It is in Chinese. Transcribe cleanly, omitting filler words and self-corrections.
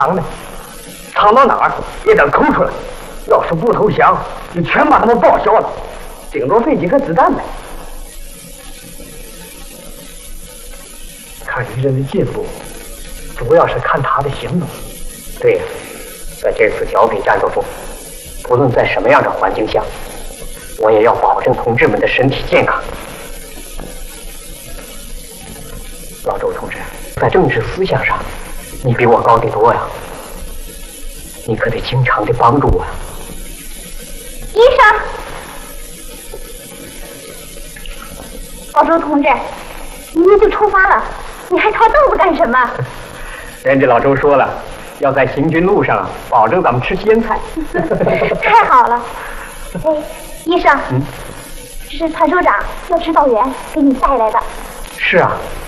藏呢？藏到哪儿也得抠出来。要是不投降，就全把他们报销了，顶多费几颗子弹呗。看敌人的进步，主要是看他的行动。对呀，在这次剿匪战斗中，不论在什么样的环境下，我也要保证同志们的身体健康。老周同志，在政治思想上，你比我高得多呀，你可得经常的帮助我。 医生，老周同志，明天就出发了，你还挑凳子干什么？ 人家老周说了，要在行军路上保证咱们吃鲜菜。 太好了。哎，医生，这是团首长要指导员给你带来的。 是啊，